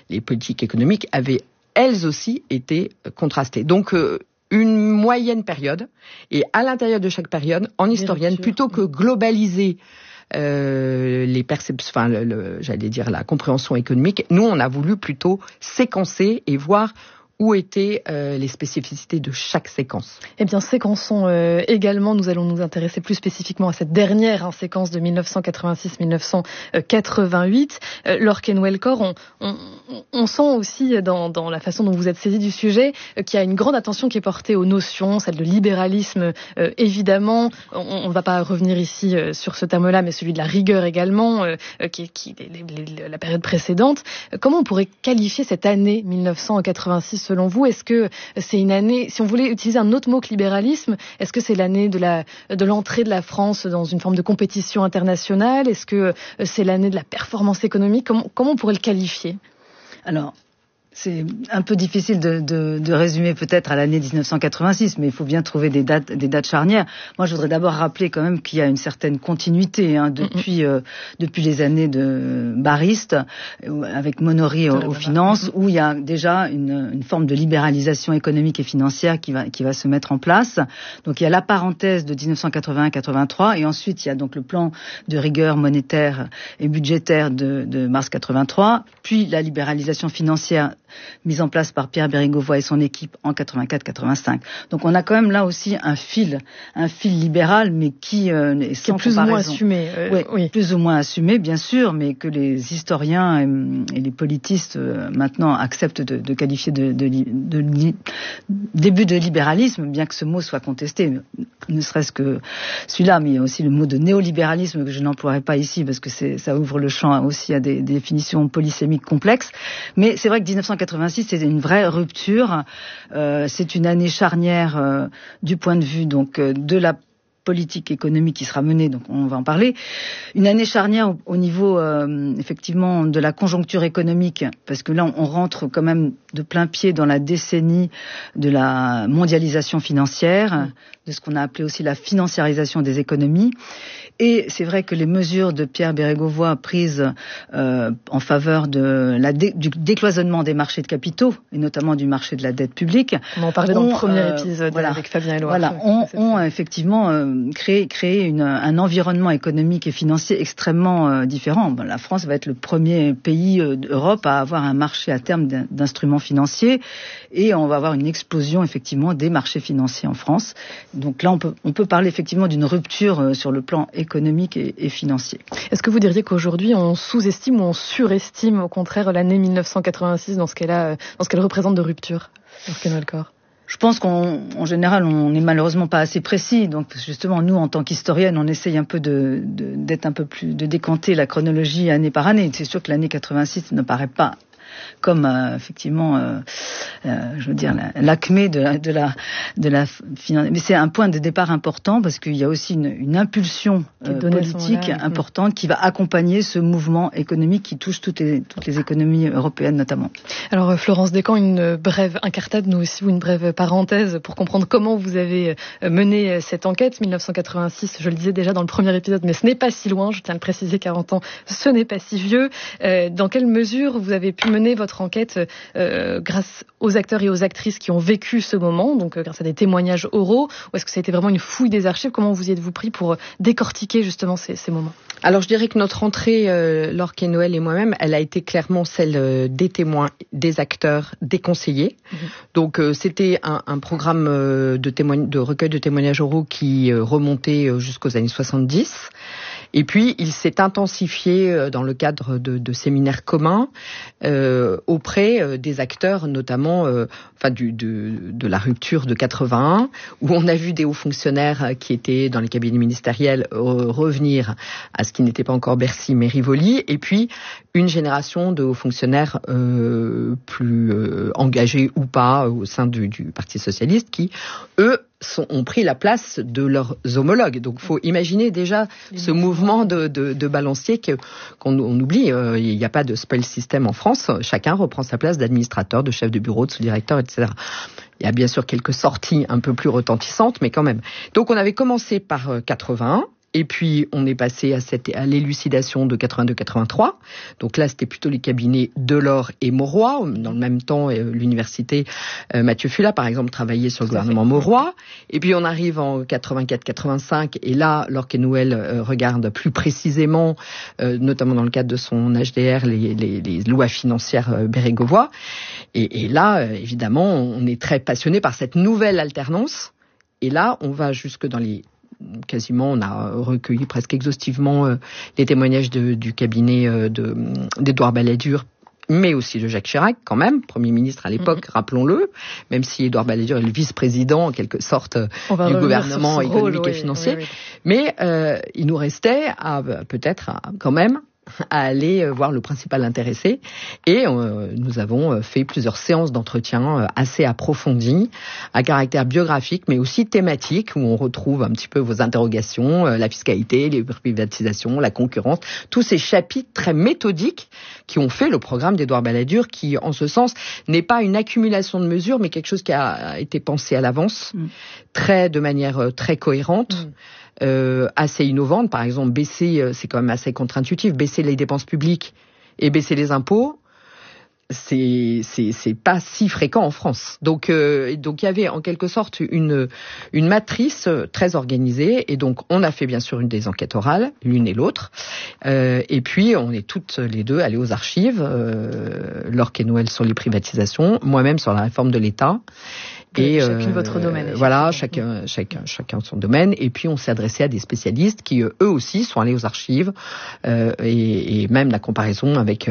les politiques économiques avaient elles aussi été contrastées. Donc une moyenne période, et à l'intérieur de chaque période, en historienne, plutôt que globaliser les perceptions, enfin, j'allais dire la compréhension économique, nous on a voulu plutôt séquencer et voir où étaient les spécificités de chaque séquence. Eh bien, séquençons également. Nous allons nous intéresser plus spécifiquement à cette dernière séquence de 1986-1988. Laure Kenwell-Corr, on sent aussi dans la façon dont vous êtes saisi du sujet qu'il y a une grande attention qui est portée aux notions, celle de libéralisme évidemment. On ne va pas revenir ici sur ce terme-là, mais celui de la rigueur également, la période précédente. Comment on pourrait qualifier cette année 1986 selon vous? Est-ce que c'est une année, si on voulait utiliser un autre mot que libéralisme, est-ce que c'est l'année de l'entrée de la France dans une forme de compétition internationale? Est-ce que c'est l'année de la performance économique? Comment on pourrait le qualifier? Alors, c'est un peu difficile de résumer peut-être à l'année 1986, mais il faut bien trouver des dates charnières. Moi, je voudrais d'abord rappeler quand même qu'il y a une certaine continuité depuis les années de Bariste, avec Monory aux finances, où il y a déjà une forme de libéralisation économique et financière qui va se mettre en place. Donc il y a la parenthèse de 1981-83, et ensuite il y a donc le plan de rigueur monétaire et budgétaire de mars 83, puis la libéralisation financière mise en place par Pierre Bérégovoy et son équipe en 84-85. Donc on a quand même là aussi un fil libéral, mais qui est sans plus comparaison. Ou moins assumé. Oui, plus ou moins assumé, bien sûr, mais que les historiens et les politistes maintenant acceptent de qualifier de début de libéralisme, bien que ce mot soit contesté, ne serait-ce que celui-là, mais il y a aussi le mot de néolibéralisme que je n'emploierai pas ici parce que ça ouvre le champ aussi à des définitions polysémiques complexes. Mais c'est vrai que 1986, c'est une vraie rupture. C'est une année charnière du point de vue donc de la politique économique qui sera menée, donc on va en parler. Une année charnière au niveau effectivement de la conjoncture économique, parce que là on rentre quand même de plein pied dans la décennie de la mondialisation financière, de ce qu'on a appelé aussi la financiarisation des économies. Et c'est vrai que les mesures de Pierre Bérégovoy prises en faveur du décloisonnement des marchés de capitaux, et notamment du marché de la dette publique. On en parlait dans le premier épisode avec Fabien Éloi. Voilà, ont effectivement créé un environnement économique et financier extrêmement différent. La France va être le premier pays d'Europe à avoir un marché à terme d'instruments financiers, et on va avoir une explosion effectivement des marchés financiers en France. Donc là, on peut parler effectivement d'une rupture sur le plan économique et financier. Est-ce que vous diriez qu'aujourd'hui on sous-estime ou on surestime au contraire l'année 1986 dans ce qu'elle représente de rupture? Je pense qu'en général, on n'est malheureusement pas assez précis. Donc, justement, nous, en tant qu'historienne, on essaye un peu d'être un peu plus, de décanter la chronologie année par année. C'est sûr que l'année 86 ne paraît pas comme effectivement, je veux dire, l'acmé de la finance. Mais c'est un point de départ important parce qu'il y a aussi une impulsion politique importante qui va accompagner ce mouvement économique qui touche toutes les économies européennes notamment. Alors Florence Descamps, une brève incartade, nous aussi, ou une brève parenthèse pour comprendre comment vous avez mené cette enquête. 1986, je le disais déjà dans le premier épisode, mais ce n'est pas si loin, je tiens à le préciser, 40 ans, ce n'est pas si vieux. Dans quelle mesure vous avez pu mener votre enquête grâce aux acteurs et aux actrices qui ont vécu ce moment, donc grâce à des témoignages oraux, ou est-ce que ça a été vraiment une fouille des archives? Comment vous y êtes-vous pris pour décortiquer justement ces moments? Alors je dirais que notre entrée, Laure Kenwell et moi-même, elle a été clairement celle des témoins, des acteurs, des conseillers. Donc c'était un programme de recueil de témoignages oraux qui remontait jusqu'aux années 70. Et puis, il s'est intensifié dans le cadre de séminaires communs auprès des acteurs, notamment de la rupture de 81, où on a vu des hauts fonctionnaires qui étaient dans les cabinets ministériels revenir à ce qui n'était pas encore Bercy, mais Rivoli, et puis une génération de hauts fonctionnaires plus engagés ou pas au sein du Parti socialiste qui, eux, ont pris la place de leurs homologues. Donc, faut imaginer déjà ce mouvement de balancier qu'on oublie. Il n'y a pas de spoil system en France. Chacun reprend sa place d'administrateur, de chef de bureau, de sous-directeur, etc. Il y a bien sûr quelques sorties un peu plus retentissantes, mais quand même. Donc, on avait commencé par 81. Et puis, on est passé à l'élucidation de 82-83. Donc là, c'était plutôt les cabinets Delors et Mauroy. Dans le même temps, l'université Mathieu Fulat, par exemple, travaillait sur le gouvernement Mauroy. Et puis, on arrive en 84-85. Et là, Laure Quennouel regarde plus précisément, notamment dans le cadre de son HDR, les lois financières bérégovois. Et là, évidemment, on est très passionné par cette nouvelle alternance. Et là, on va jusque dans quasiment, on a recueilli presque exhaustivement les témoignages du cabinet d'Édouard Balladur, mais aussi de Jacques Chirac, quand même, Premier ministre à l'époque, rappelons-le, même si Édouard Balladur est le vice-président, en quelque sorte, du gouvernement économique et financier. Oui. Mais il nous restait quand même, à aller voir le principal intéressé. Et nous avons fait plusieurs séances d'entretien assez approfondies, à caractère biographique, mais aussi thématique, où on retrouve un petit peu vos interrogations, la fiscalité, les privatisations, la concurrence, tous ces chapitres très méthodiques qui ont fait le programme d'Édouard Balladur, qui, en ce sens, n'est pas une accumulation de mesures, mais quelque chose qui a été pensé à l'avance, de manière très cohérente. Assez innovante. Par exemple, c'est quand même assez contre-intuitif, baisser les dépenses publiques et baisser les impôts, c'est pas si fréquent en France. Donc il y avait en quelque sorte une matrice très organisée, et donc on a fait bien sûr des enquêtes orales, l'une et l'autre, et puis on est toutes les deux allées aux archives, Laure Quennouel sur les privatisations, moi-même sur la réforme de l'État. Et chacune votre domaine. Voilà, chacun son domaine. Et puis on s'est adressé à des spécialistes qui eux aussi sont allés aux archives, et même la comparaison avec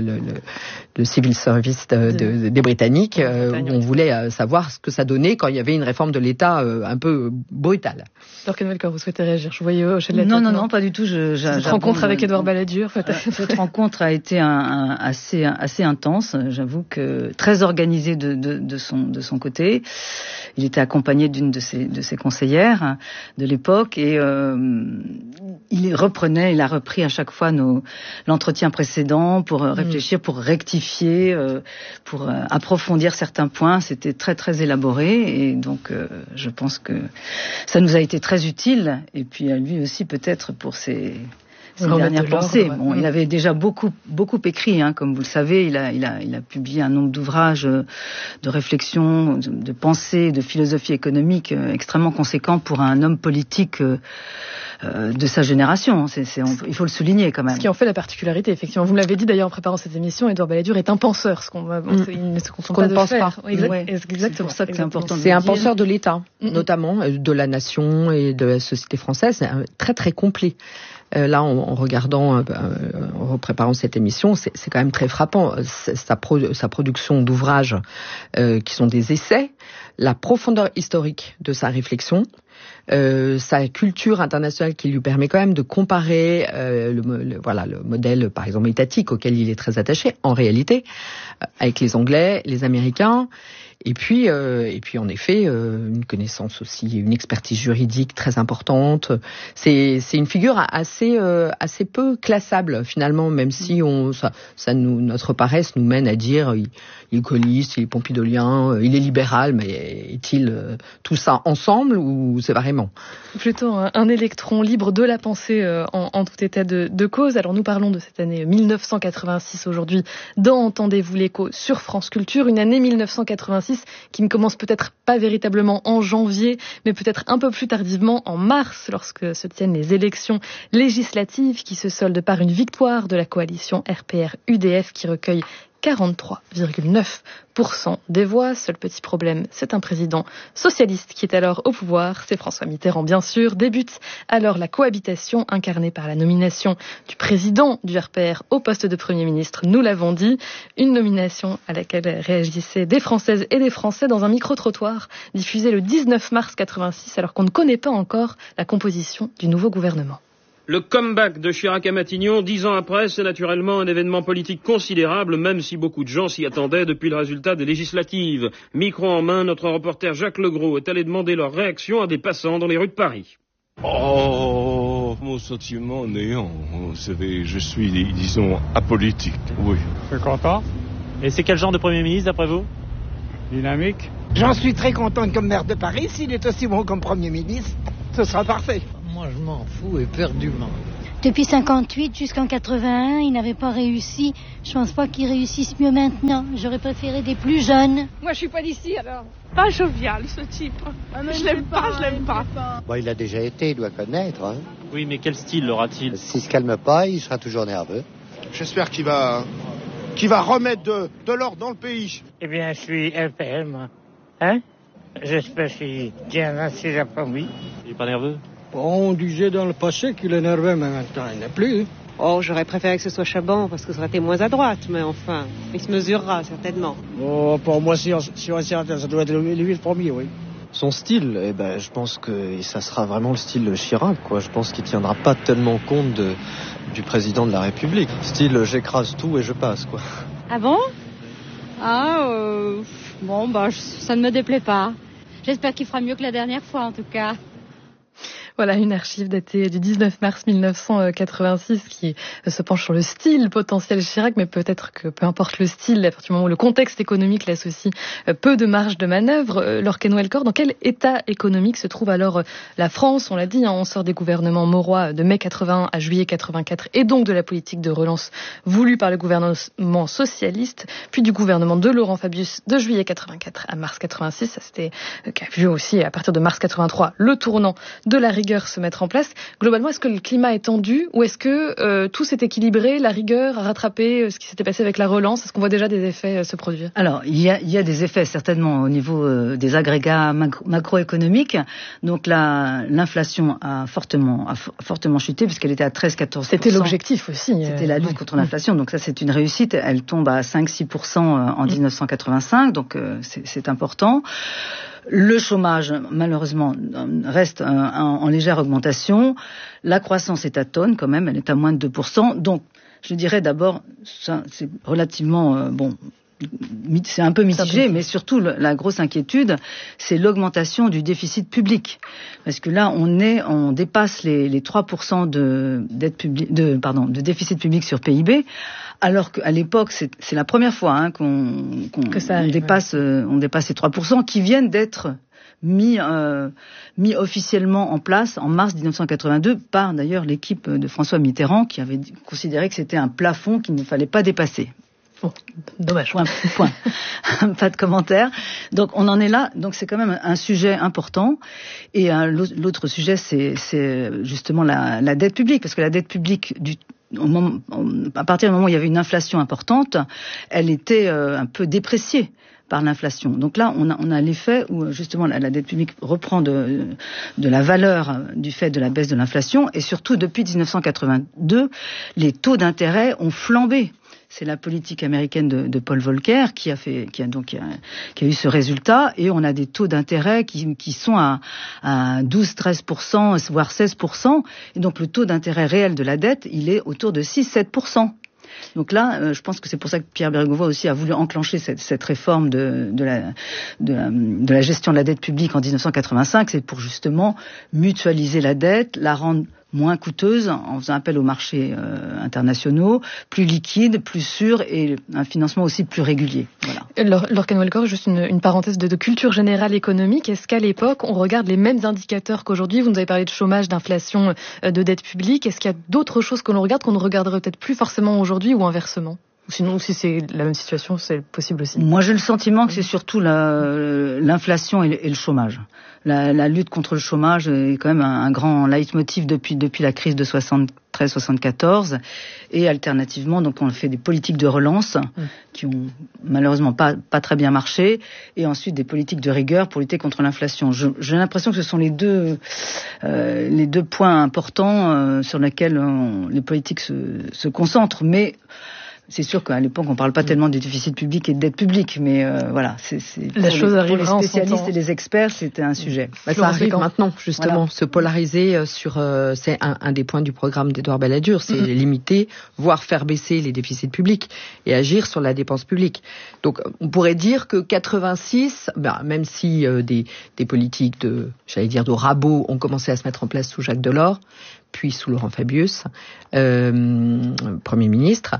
le civil service des Britanniques, où on voulait savoir ce que ça donnait quand il y avait une réforme de l'État un peu brutale. Laure Quennouel, quand vous souhaitez réagir, je voyais hocher de la tête. Non, pas du tout. Cette rencontre avec Édouard Balladur, cette rencontre a été assez intense. J'avoue que très organisée de son côté. Il était accompagné d'une de ses conseillères de l'époque, et il a repris à chaque fois l'entretien précédent pour réfléchir, pour rectifier, pour approfondir certains points. C'était très très élaboré, et donc je pense que ça nous a été très utile, et puis à lui aussi peut-être pour ses dernières pensées. Bon, il avait déjà beaucoup écrit, comme vous le savez. Il a publié un nombre d'ouvrages de réflexion, de pensée, de philosophie économique extrêmement conséquent pour un homme politique de sa génération. Il faut le souligner quand même. Ce qui en fait la particularité, effectivement. Vous l'avez dit d'ailleurs en préparant cette émission, Édouard Balladur est un penseur. Il ne se contente pas de pense faire. Pas. Exactement. C'est pour ça que c'est important. C'est un penseur de l'État, notamment de la nation et de la société française. C'est très très complet. Là, en regardant, en préparant cette émission, c'est quand même très frappant. Sa production d'ouvrages qui sont des essais, la profondeur historique de sa réflexion, sa culture internationale qui lui permet quand même de comparer le modèle, par exemple, étatique auquel il est très attaché, en réalité, avec les Anglais, les Américains. Et puis en effet, une connaissance aussi, une expertise juridique très importante. C'est une figure assez peu classable finalement, même si notre paresse nous mène à dire il est gaulliste, il est pompidolien, il est libéral, mais est-il tout ça ensemble ou séparément? Plutôt un électron libre de la pensée en tout état de cause. Alors nous parlons de cette année 1986 aujourd'hui dans Entendez-vous l'écho sur France Culture, une année 1986 qui ne commence peut-être pas véritablement en janvier, mais peut-être un peu plus tardivement en mars, lorsque se tiennent les élections législatives qui se soldent par une victoire de la coalition RPR-UDF qui recueille 43,9% des voix. Seul petit problème, c'est un président socialiste qui est alors au pouvoir. C'est François Mitterrand, bien sûr. Débute alors la cohabitation incarnée par la nomination du président du RPR au poste de Premier ministre. Nous l'avons dit, une nomination à laquelle réagissaient des Françaises et des Français dans un micro-trottoir diffusé le 19 mars 86, alors qu'on ne connaît pas encore la composition du nouveau gouvernement. Le comeback de Chirac à Matignon, 10 ans après, c'est naturellement un événement politique considérable, même si beaucoup de gens s'y attendaient depuis le résultat des législatives. Micro en main, notre reporter Jacques Legros est allé demander leur réaction à des passants dans les rues de Paris. Oh, mon sentiment néant. Vous savez, je suis, disons, apolitique, oui. Je suis content. Et c'est quel genre de Premier ministre, d'après vous? Dynamique. J'en suis très contente comme maire de Paris. S'il est aussi bon comme Premier ministre, ce sera parfait. moi je m'en fous éperdument. Depuis 58 jusqu'en 81, il n'avait pas réussi. Je pense pas qu'il réussisse mieux maintenant. J'aurais préféré des plus jeunes. Moi, je suis pas d'ici, alors. Pas jovial, ce type. Je l'aime pas. Bon, il a déjà été, il doit connaître. Hein. Oui, mais quel style aura-t-il? S'il se calme pas, il sera toujours nerveux. J'espère qu'il va remettre de l'ordre dans le pays. Eh bien, je suis LPM. Hein? J'espère qu'il tient assez après-midi. Il est pas nerveux? On disait dans le passé qu'il est nerveux, mais maintenant il n'est plus. Oh, j'aurais préféré que ce soit Chaban, parce que ça aurait été moins à droite, mais enfin, il se mesurera, certainement. Oh, pour moi, si on est certain, ça doit être lui le premier, oui. Son style, je pense que ça sera vraiment le style Chirac, quoi. Je pense qu'il tiendra pas tellement compte du président de la République. Style, j'écrase tout et je passe, quoi. Ah bon? Ça ne me déplaît pas. J'espère qu'il fera mieux que la dernière fois, en tout cas. Voilà une archive datée du 19 mars 1986 qui se penche sur le style potentiel Chirac, mais peut-être que peu importe le style, à partir du moment où le contexte économique laisse aussi peu de marge de manœuvre. Laure Kenouelkor, dans quel état économique se trouve alors la France? On l'a dit, on sort des gouvernements Mauroy de mai 81 à juillet 84 et donc de la politique de relance voulue par le gouvernement socialiste, puis du gouvernement de Laurent Fabius de juillet 84 à mars 86. Ça c'était qu'a vu aussi à partir de mars 83 le tournant de la rigueur se mettre en place. Globalement, est-ce que le climat est tendu ou est-ce que tout s'est équilibré, la rigueur a rattrapé ce qui s'était passé avec la relance? Est-ce qu'on voit déjà des effets se produire? Alors, il y a des effets certainement au niveau des agrégats macroéconomiques. Donc l'inflation a fortement chuté puisqu'elle était à 13-14%. C'était l'objectif aussi. C'était la lutte contre l'inflation. Donc ça, c'est une réussite. Elle tombe à 5-6% en 1985. Donc c'est important. Le chômage, malheureusement, reste en légère augmentation. La croissance est atone quand même, elle est à moins de 2%. Donc, je dirais d'abord, ça, c'est relativement c'est un peu mitigé, mais surtout la grosse inquiétude, c'est l'augmentation du déficit public, parce que là on dépasse les 3% de déficit public sur PIB, alors qu'à l'époque c'est la première fois qu'on dépasse les 3% qui viennent d'être mis officiellement en place en mars 1982 par d'ailleurs l'équipe de François Mitterrand qui avait considéré que c'était un plafond qu'il ne fallait pas dépasser. Bon, dommage. Point. Pas de commentaire. Donc on en est là. Donc c'est quand même un sujet important. Et l'autre sujet, c'est justement la dette publique, parce que la dette publique à partir du moment où il y avait une inflation importante, elle était un peu dépréciée par l'inflation. Donc là, on a l'effet où justement la dette publique reprend de la valeur du fait de la baisse de l'inflation, et surtout depuis 1982, les taux d'intérêt ont flambé. C'est la politique américaine de Paul Volcker qui a eu ce résultat, et on a des taux d'intérêt qui sont à 12-13%, voire 16%, et donc le taux d'intérêt réel de la dette, il est autour de 6-7%. Donc là, je pense que c'est pour ça que Pierre Bérégovoy aussi a voulu enclencher cette réforme de la gestion de la dette publique en 1985, c'est pour justement mutualiser la dette, la rendre moins coûteuse en faisant appel aux marchés internationaux, plus liquides, plus sûrs et un financement aussi plus régulier. Voilà. Laure Kenouelkor, juste une parenthèse de culture générale économique. Est-ce qu'à l'époque, on regarde les mêmes indicateurs qu'aujourd'hui? Vous nous avez parlé de chômage, d'inflation, de dette publique. Est-ce qu'il y a d'autres choses que l'on regarde qu'on ne regarderait peut-être plus forcément aujourd'hui ou inversement? Sinon, si c'est la même situation, c'est possible aussi. Moi, j'ai le sentiment que c'est surtout l'inflation et le chômage. La lutte contre le chômage est quand même un grand leitmotiv depuis la crise de 73-74. Et alternativement, donc on fait des politiques de relance qui ont malheureusement pas très bien marché, et ensuite des politiques de rigueur pour lutter contre l'inflation. J'ai l'impression que ce sont les deux points importants sur lesquels les politiques se concentrent, mais c'est sûr qu'à l'époque, on ne parle pas tellement du déficit public et de dette publique, mais voilà, pour les spécialistes et les experts, c'était un sujet. Ça arrive maintenant, justement, se polariser sur... c'est un des points du programme d'Édouard Balladur, c'est limiter, voire faire baisser les déficits publics et agir sur la dépense publique. Donc, on pourrait dire que 86, même si des politiques de rabot ont commencé à se mettre en place sous Jacques Delors, puis sous Laurent Fabius, Premier ministre,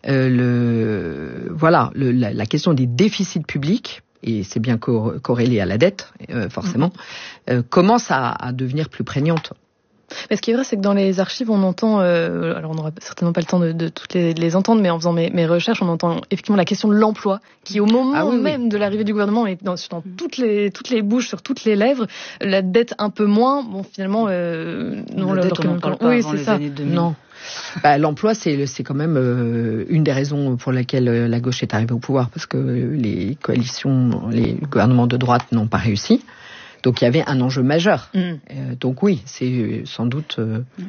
la question des déficits publics, et c'est bien corrélé à la dette, forcément, commence à devenir plus prégnante. Mais ce qui est vrai, c'est que dans les archives, on entend, alors on n'aura certainement pas le temps de toutes les entendre, mais en faisant mes recherches, on entend effectivement la question de l'emploi, qui au moment même de l'arrivée du gouvernement est dans toutes les bouches, sur toutes les lèvres. La dette un peu moins, bon finalement, non, la dette, on n'en parle pas avant les années 2000. Non. L'emploi, c'est quand même une des raisons pour laquelle la gauche est arrivée au pouvoir, parce que les gouvernements de droite n'ont pas réussi. Donc il y avait un enjeu majeur. Donc oui, c'est sans doute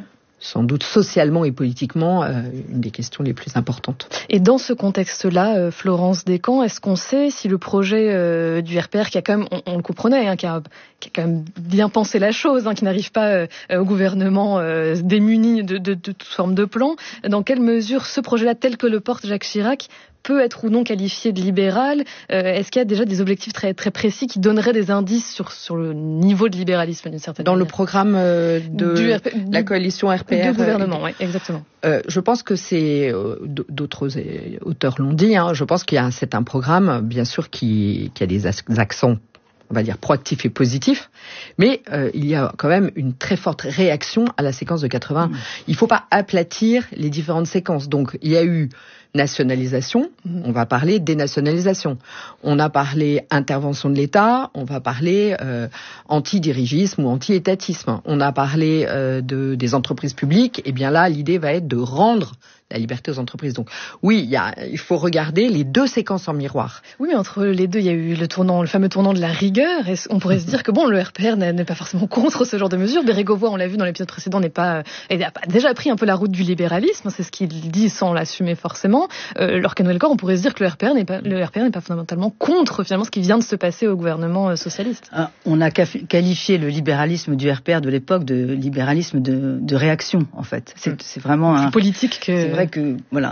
socialement et politiquement une des questions les plus importantes. Et dans ce contexte-là, Florence Descamps, est-ce qu'on sait si le projet du RPR, qui a quand même, on le comprenait, qui a quand même bien pensé la chose, qui n'arrive pas au gouvernement démuni de toute forme de plan, dans quelle mesure ce projet-là, tel que le porte Jacques Chirac, peut être ou non qualifié de libéral? Est-ce qu'il y a déjà des objectifs très, très précis qui donneraient des indices sur le niveau de libéralisme d'une certaine manière? Dans le programme de la coalition RPR du gouvernement, oui, exactement. Je pense que c'est, d'autres auteurs l'ont dit, je pense c'est un programme, bien sûr, qui a des accents, on va dire, proactifs et positifs, mais il y a quand même une très forte réaction à la séquence de 80. Il ne faut pas aplatir les différentes séquences. Donc, il y a eu nationalisation, on va parler dénationalisation. On a parlé intervention de l'État, on va parler anti-dirigisme ou anti-étatisme. On a parlé des entreprises publiques, et bien là, l'idée va être de rendre la liberté aux entreprises. Donc oui, il faut regarder les deux séquences en miroir. Oui, mais entre les deux, il y a eu le fameux tournant de la rigueur. Et on pourrait se dire que le RPR n'est pas forcément contre ce genre de mesures. Bérégovoy, on l'a vu dans l'épisode précédent, a déjà pris un peu la route du libéralisme. C'est ce qu'il dit sans l'assumer forcément. Lorcan Welkor, on pourrait se dire que le RPR n'est pas fondamentalement contre finalement ce qui vient de se passer au gouvernement socialiste. On a qualifié le libéralisme du RPR de l'époque de libéralisme de réaction, en fait. C'est vraiment politique que... C'est vrai que, voilà,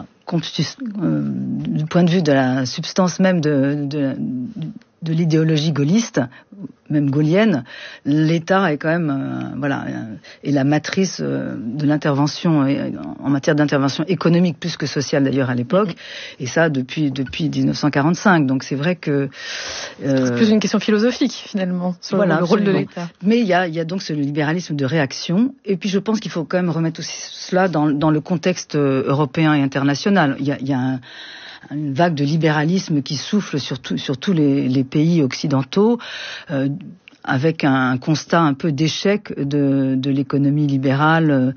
du point de vue de la substance même de l'idéologie gaulliste, même gaulienne, l'État est quand même, est la matrice de l'intervention en matière d'intervention économique plus que sociale d'ailleurs à l'époque, et ça depuis 1945. Donc c'est vrai que c'est plus une question philosophique finalement sur le rôle de l'État. Mais il y a donc ce libéralisme de réaction, et puis je pense qu'il faut quand même remettre aussi cela dans le contexte européen et international. Il y a une vague de libéralisme qui souffle sur tous les pays occidentaux, avec un constat un peu d'échec de l'économie libérale,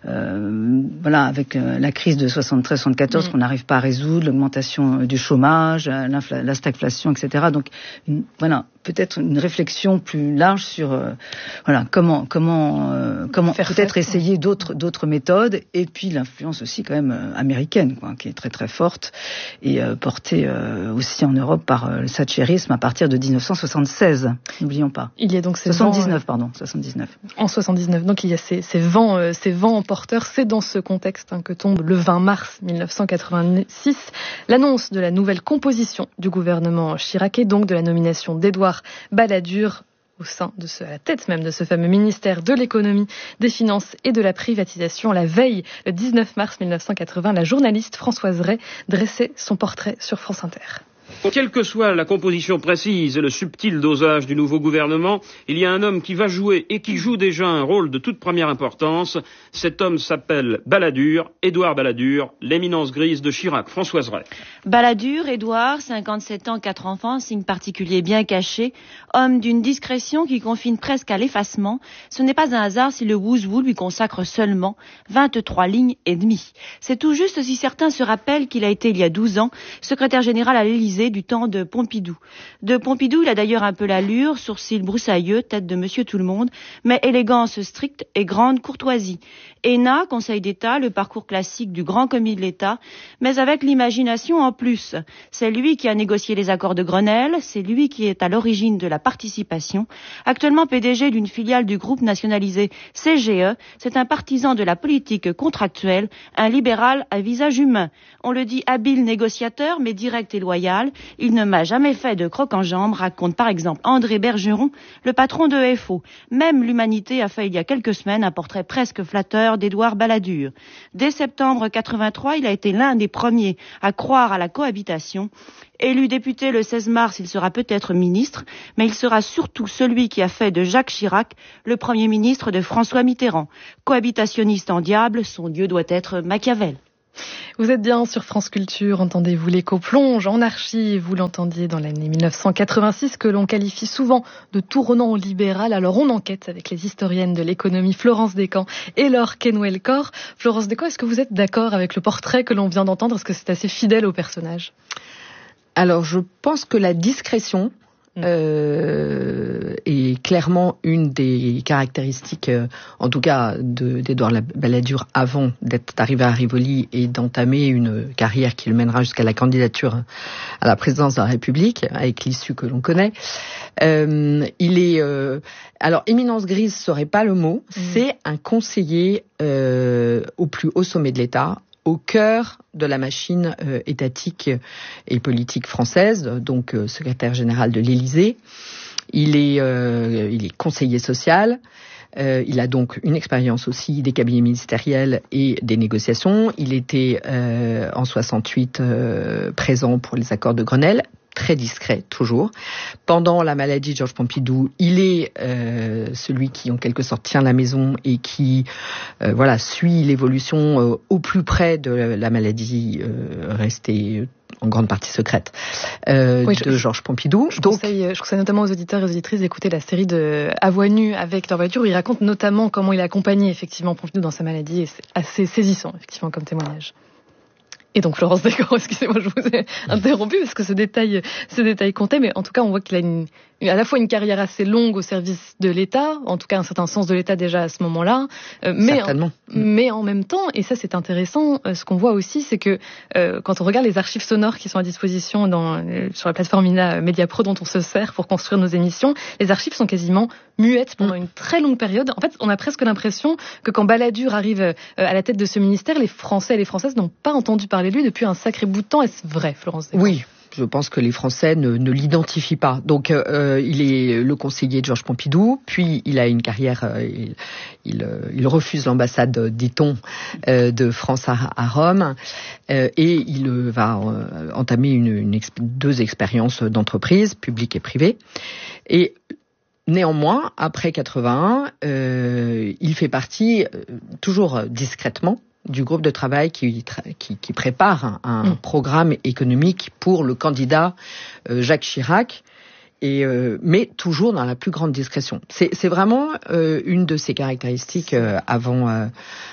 avec la crise de 73-74 qu'on n'arrive pas à résoudre, l'augmentation du chômage, la stagflation, etc. Donc peut-être une réflexion plus large sur comment peut-être essayer d'autres méthodes, et puis l'influence aussi quand même américaine, qui est très très forte et portée aussi en Europe par le thatchérisme à partir de 1976. N'oublions pas. Il y a donc ces 79. En 79. Donc il y a ces vents porteurs. C'est dans ce contexte que tombe le 20 mars 1986 l'annonce de la nouvelle composition du gouvernement Chirac, et donc de la nomination d'Édouard Balladur à la tête même de ce fameux ministère de l'économie, des finances et de la privatisation. La veille, le 19 mars 1980, la journaliste Françoise Ray dressait son portrait sur France Inter. Quelle que soit la composition précise et le subtil dosage du nouveau gouvernement, il y a un homme qui va jouer et qui joue déjà un rôle de toute première importance. Cet homme s'appelle Balladur, Édouard Balladur, l'éminence grise de Chirac. Françoise Ray. Balladur, Édouard, 57 ans, 4 enfants, signe particulier bien caché, homme d'une discrétion qui confine presque à l'effacement. Ce n'est pas un hasard si le Wouzou lui consacre seulement 23 lignes et demie. C'est tout juste si certains se rappellent qu'il a été il y a 12 ans secrétaire général à l'Élysée du temps de Pompidou. De Pompidou, il a d'ailleurs un peu l'allure, sourcils broussailleux, tête de monsieur tout-le-monde, mais élégance stricte et grande courtoisie. ENA, Conseil d'État, le parcours classique du grand commis de l'État, mais avec l'imagination en plus. C'est lui qui a négocié les accords de Grenelle, c'est lui qui est à l'origine de la participation. Actuellement PDG d'une filiale du groupe nationalisé CGE, c'est un partisan de la politique contractuelle, un libéral à visage humain. On le dit habile négociateur, mais direct et loyal. social. Il ne m'a jamais fait de croc en jambe, raconte par exemple André Bergeron, le patron de FO. Même l'Humanité a fait il y a quelques semaines un portrait presque flatteur d'Édouard Balladur. Dès septembre 83, il a été l'un des premiers à croire à la cohabitation. Élu député le 16 mars, il sera peut-être ministre, mais il sera surtout celui qui a fait de Jacques Chirac le Premier ministre de François Mitterrand. Cohabitationniste en diable, son dieu doit être Machiavel. Vous êtes bien sur France Culture, entendez-vous l'écho plonge en archives, vous l'entendiez dans l'année 1986 que l'on qualifie souvent de tournant libéral. Alors on enquête avec les historiennes de l'économie Florence Descamps et Laure Kenwell-Corr. Florence Descamps, est-ce que vous êtes d'accord avec le portrait que l'on vient d'entendre? Est-ce que c'est assez fidèle au personnage? Alors, je pense que la discrétion est clairement une des caractéristiques, en tout cas, d'Édouard Balladur avant d'arriver à Rivoli et d'entamer une carrière qui le mènera jusqu'à la candidature à la présidence de la République, avec l'issue que l'on connaît. Il est... alors, éminence grise serait pas le mot, c'est un conseiller au plus haut sommet de l'État, au cœur de la machine étatique et politique française, donc secrétaire général de l'Élysée. Il est conseiller social. Il a donc une expérience aussi des cabinets ministériels et des négociations. Il était en 68 présent pour les accords de Grenelle. Très discret, toujours. Pendant la maladie de Georges Pompidou, il est celui qui, en quelque sorte, tient la maison et qui suit l'évolution au plus près de la maladie restée en grande partie secrète de Georges Pompidou. Je conseille notamment aux auditeurs et aux auditrices d'écouter la série de À voix nue avec Édouard Balladur, où il raconte notamment comment il a accompagné effectivement Pompidou dans sa maladie, et c'est assez saisissant, effectivement, comme témoignage. Et donc Florence Descamps, excusez-moi, je vous ai interrompu parce que ce détail comptait, mais en tout cas on voit qu'il a à la fois une carrière assez longue au service de l'État, en tout cas un certain sens de l'État déjà à ce moment-là, mais en même temps, et ça c'est intéressant, ce qu'on voit aussi, c'est que quand on regarde les archives sonores qui sont à disposition sur la plateforme Mediapro dont on se sert pour construire nos émissions, les archives sont quasiment muettes pendant une très longue période. En fait, on a presque l'impression que quand Balladur arrive à la tête de ce ministère, les Français et les Françaises n'ont pas entendu parler de lui depuis un sacré bout de temps. Est-ce vrai, Florence Descamps? Oui. Je pense que les Français ne l'identifient pas. Donc, il est le conseiller de Georges Pompidou, puis il a une carrière, il refuse l'ambassade, dit-on, de France à Rome, et il va entamer deux expériences d'entreprise, publique et privée. Et néanmoins, après 81, il fait partie, toujours discrètement, du groupe de travail qui prépare un programme économique pour le candidat Jacques Chirac, mais toujours dans la plus grande discrétion. C'est vraiment une de ses caractéristiques avant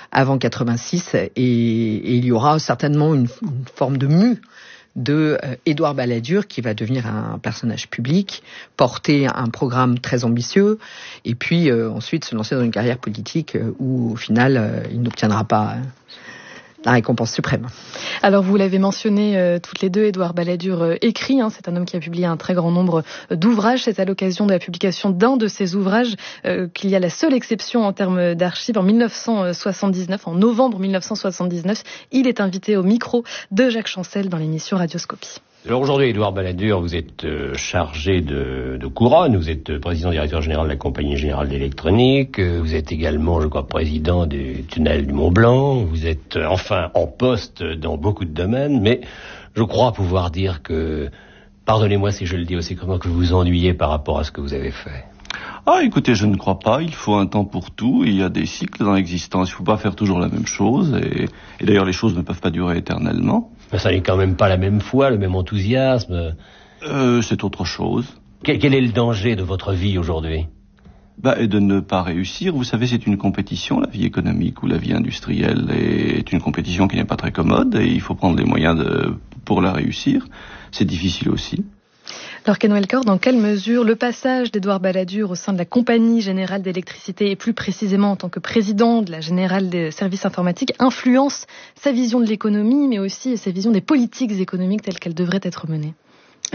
86, et il y aura certainement une forme de mue de Édouard Balladur qui va devenir un personnage public, porter un programme très ambitieux et puis ensuite se lancer dans une carrière politique où au final il n'obtiendra pas la récompense suprême. Alors vous l'avez mentionné toutes les deux, Édouard Balladur écrit, c'est un homme qui a publié un très grand nombre d'ouvrages. C'est à l'occasion de la publication d'un de ces ouvrages qu'il y a la seule exception en termes d'archives. En 1979, en novembre 1979, il est invité au micro de Jacques Chancel dans l'émission Radioscopie. Alors aujourd'hui, Édouard Balladur, vous êtes chargé de couronne, vous êtes président-directeur général de la Compagnie Générale d'Électronique, vous êtes également, je crois, président du tunnel du Mont-Blanc, vous êtes enfin en poste dans beaucoup de domaines, mais je crois pouvoir dire que, pardonnez-moi si je le dis aussi comment, que vous vous ennuyez par rapport à ce que vous avez fait. Ah, écoutez, je ne crois pas. Il faut un temps pour tout. Il y a des cycles dans l'existence. Il ne faut pas faire toujours la même chose. Et d'ailleurs, les choses ne peuvent pas durer éternellement. Mais ça n'est quand même pas la même foi, le même enthousiasme. C'est autre chose. Quel est le danger de votre vie aujourd'hui ? Et de ne pas réussir. Vous savez, c'est une compétition, la vie économique ou la vie industrielle est une compétition qui n'est pas très commode et il faut prendre les moyens pour la réussir. C'est difficile aussi. Laure Kenwell-Corr, dans quelle mesure le passage d'Édouard Balladur au sein de la Compagnie Générale d'Électricité et plus précisément en tant que président de la Générale des Services Informatiques influence sa vision de l'économie mais aussi sa vision des politiques économiques telles qu'elles devraient être menées ? Alors,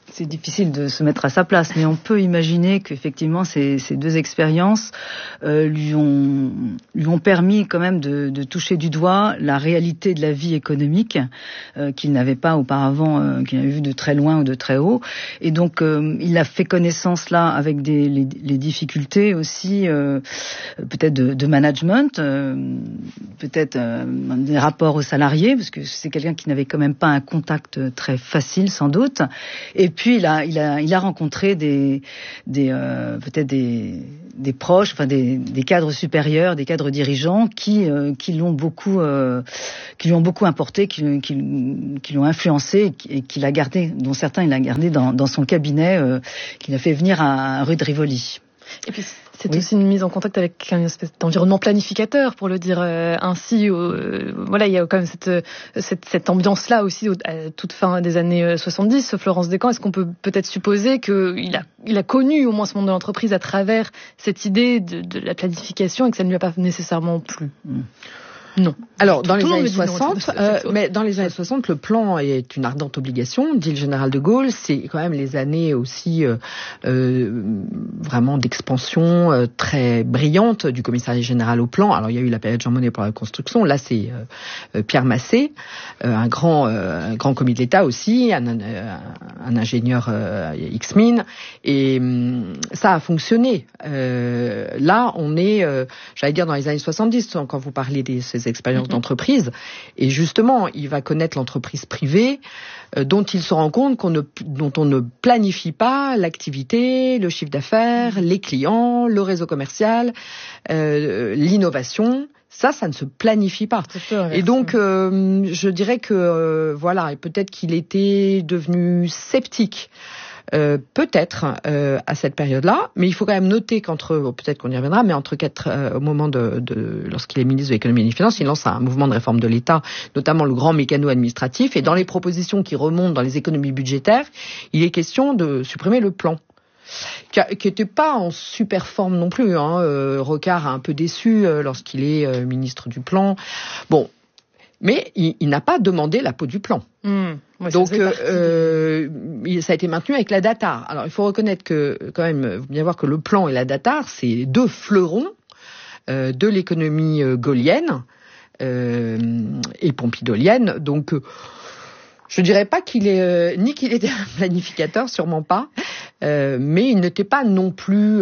C'est difficile de se mettre à sa place, mais on peut imaginer qu'effectivement ces deux expériences lui ont permis quand même de toucher du doigt la réalité de la vie économique qu'il n'avait pas auparavant, qu'il avait vu de très loin ou de très haut. Et donc il a fait connaissance là avec les difficultés aussi peut-être de management, peut-être des rapports aux salariés, parce que c'est quelqu'un qui n'avait quand même pas un contact très facile sans doute. Et puis il a rencontré peut-être des proches, enfin des cadres supérieurs, des cadres dirigeants qui lui ont beaucoup importé, qui l'ont influencé et qu'il a gardé, dont certains il a gardé dans son cabinet, qu'il a fait venir à rue de Rivoli. Et puis c'est aussi une mise en contact avec un espèce d'environnement planificateur, pour le dire ainsi. Voilà, il y a quand même cette ambiance-là aussi à toute fin des années 70. Florence Descamps, est-ce qu'on peut peut-être supposer qu'il a connu au moins ce monde de l'entreprise à travers cette idée de la planification et que ça ne lui a pas nécessairement plu? Non. Alors, dans les années 60, mais dans les années 60, le plan est une ardente obligation, dit le général de Gaulle. C'est quand même les années aussi vraiment d'expansion très brillante du commissariat général au plan. Alors, il y a eu la période Jean Monnet pour la construction. Là, c'est Pierre Massé, un grand commis de l'État aussi, un ingénieur X-Mine. Et ça a fonctionné. Là, on est, j'allais dire, dans les années 70, quand vous parlez de ces expériences d'entreprise. Et justement, il va connaître l'entreprise privée dont il se rend compte dont on ne planifie pas l'activité, le chiffre d'affaires, les clients, le réseau commercial, l'innovation. Ça ne se planifie pas. Et donc, je dirais que, voilà, et peut-être qu'il était devenu sceptique. Peut-être à cette période-là, mais il faut quand même noter peut-être qu'on y reviendra, mais au moment lorsqu'il est ministre de l'économie et des finances, il lance un mouvement de réforme de l'État, notamment le grand mécano administratif, et dans les propositions qui remontent dans les économies budgétaires, il est question de supprimer le plan. Qui était pas en super forme non plus, hein. Rocard a un peu déçu lorsqu'il est ministre du plan. Bon. Mais il n'a pas demandé la peau du plan. Ouais, donc, ça a été maintenu avec la DATAR. Alors, il faut reconnaître que, quand même, bien voir que le plan et la DATAR, c'est deux fleurons de l'économie gaullienne et pompidolienne. Donc, je dirais pas qu'il est ni qu'il était un planificateur, sûrement pas, mais il n'était pas non plus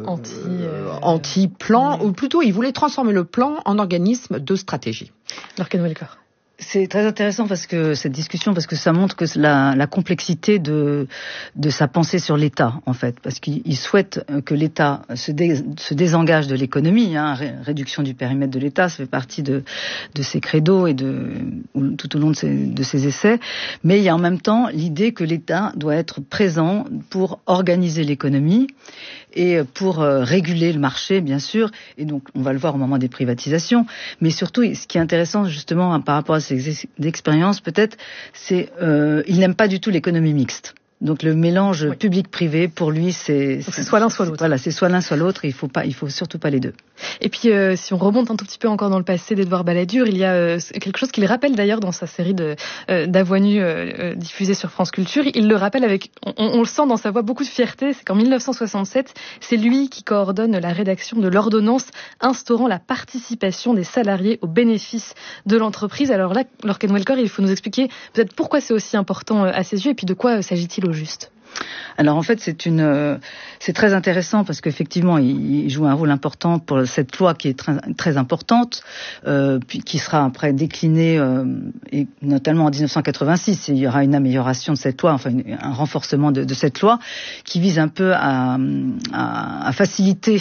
anti-plan, ou plutôt il voulait transformer le plan en organisme de stratégie. Lorcan Welker. C'est très intéressant parce que ça montre que la complexité de sa pensée sur l'État, en fait, parce qu'il souhaite que l'État se désengage de l'économie, hein, réduction du périmètre de l'État, ça fait partie de ses credos et tout au long de ses essais, mais il y a en même temps l'idée que l'État doit être présent pour organiser l'économie et pour réguler le marché, bien sûr, et donc on va le voir au moment des privatisations, mais surtout, ce qui est intéressant justement par rapport à ces expériences, peut-être, c'est il n'aime pas du tout l'économie mixte. Donc le mélange public-privé, pour lui, c'est soit l'un soit l'autre. Voilà, c'est soit l'un soit l'autre, et il faut surtout pas les deux. Et puis si on remonte un tout petit peu encore dans le passé d'Édouard Balladur, il y a quelque chose qu'il rappelle d'ailleurs dans sa série d'Avoine diffusée sur France Culture. Il le rappelle avec, on le sent dans sa voix, beaucoup de fierté. C'est qu'en 1967, c'est lui qui coordonne la rédaction de l'ordonnance instaurant la participation des salariés aux bénéfices de l'entreprise. Alors là, Lorcan Welker, il faut nous expliquer peut-être pourquoi c'est aussi important à ses yeux et puis de quoi s'agit-il au juste. Alors en fait, c'est très intéressant parce qu'effectivement, il joue un rôle important pour cette loi qui est très, très importante, puis qui sera après déclinée, et notamment en 1986. Il y aura une amélioration de cette loi, enfin un renforcement de cette loi qui vise un peu à faciliter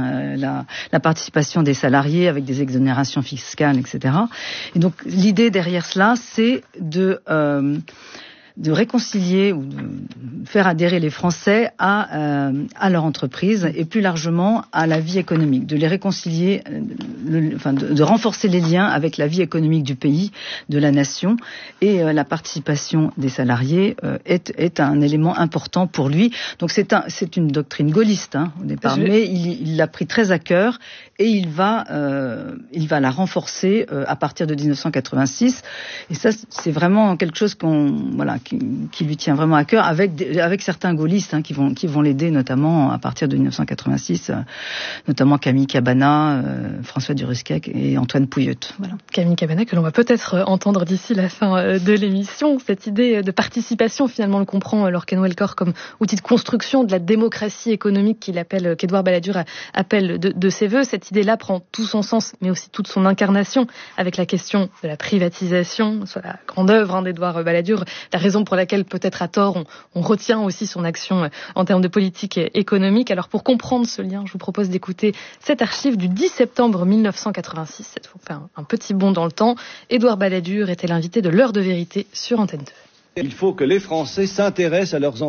la participation des salariés avec des exonérations fiscales, etc. Et donc l'idée derrière cela, c'est de réconcilier ou de faire adhérer les Français à leur entreprise et plus largement à la vie économique, de les réconcilier, de renforcer les liens avec la vie économique du pays, de la nation, et la participation des salariés est un élément important pour lui. Donc c'est une doctrine gaulliste au départ, mais il l'a pris très à cœur et il va la renforcer à partir de 1986. Et ça, c'est vraiment quelque chose qui lui tient vraiment à cœur, avec certains gaullistes qui vont l'aider, notamment à partir de 1986, notamment Camille Cabana, François Durusquec et Antoine Pouilleut. Voilà. Camille Cabana que l'on va peut-être entendre d'ici la fin de l'émission. Cette idée de participation, finalement, le comprend Lorcan Welkor comme outil de construction de la démocratie économique qu'Édouard Balladur appelle de ses voeux. Cette idée-là prend tout son sens, mais aussi toute son incarnation avec la question de la privatisation, soit la grande œuvre d'Édouard Balladur, la raison pour laquelle peut-être à tort on retient aussi son action en termes de politique économique. Alors pour comprendre ce lien, je vous propose d'écouter cette archive du 10 septembre 1986. Cette fois, on fait un petit bond dans le temps. Édouard Balladur était l'invité de l'heure de vérité sur Antenne 2. Il faut que les Français s'intéressent à leurs